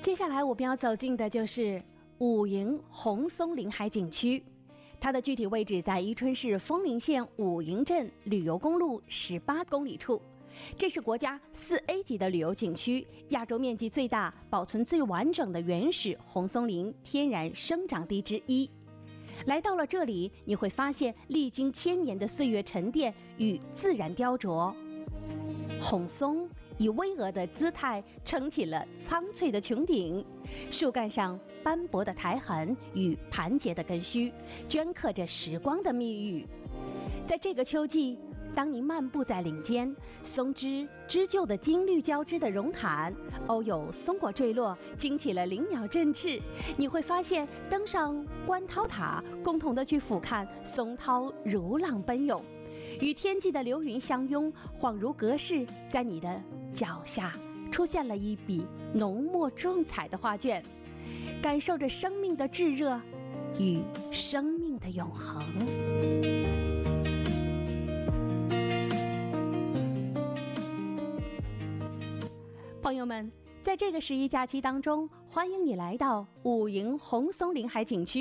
接下来我们要走进的就是武营红松林海景区，它的具体位置在宜春市丰宁县武营镇旅游公路18公里处。这是国家4A 级的旅游景区，亚洲面积最大、保存最完整的原始红松林天然生长地之一。来到了这里，你会发现历经千年的岁月沉淀与自然雕琢，红松以巍峨的姿态撑起了苍翠的穹顶，树干上斑驳的苔痕与盘结的根须，镌刻着时光的密语。在这个秋季，当你漫步在岭间，松枝织就的金绿交织的绒毯，偶有松果坠落，惊起了灵鸟振翅。你会发现，登上观涛塔，共同的去俯瞰松涛如浪奔涌，与天际的流云相拥，恍如隔世，在你的脚下出现了一笔浓墨重彩的画卷，感受着生命的炙热与生命的永恒。朋友们，在这个11假期当中，欢迎你来到武营红松林海景区。